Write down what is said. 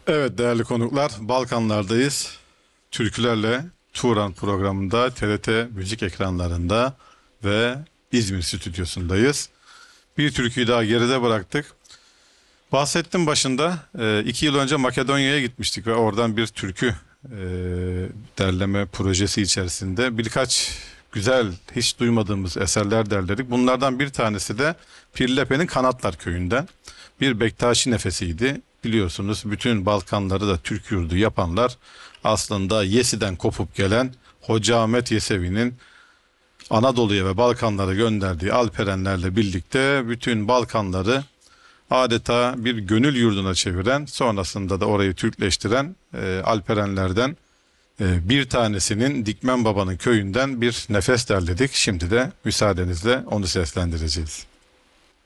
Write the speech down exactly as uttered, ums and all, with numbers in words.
Evet değerli konuklar, Balkanlardayız. Türkülerle Turan programında T R T müzik ekranlarında ve İzmir stüdyosundayız. Bir türküyü daha geride bıraktık. Bahsettim başında, e, iki yıl önce Makedonya'ya gitmiştik ve oradan bir türkü e, derleme projesi içerisinde birkaç güzel, hiç duymadığımız eserler derledik. Bunlardan bir tanesi de Pirlepe'nin Kanatlar Köyü'nden bir Bektaşi nefesiydi. Biliyorsunuz bütün Balkanları da Türk yurdu yapanlar aslında Yesi'den kopup gelen Hoca Ahmet Yesevi'nin Anadolu'ya ve Balkanlara gönderdiği Alperenlerle birlikte bütün Balkanları adeta bir gönül yurduna çeviren, sonrasında da orayı Türkleştiren e, Alperenlerden e, bir tanesinin Dikmen Baba'nın köyünden bir nefes derledik. Şimdi de müsaadenizle onu seslendireceğiz.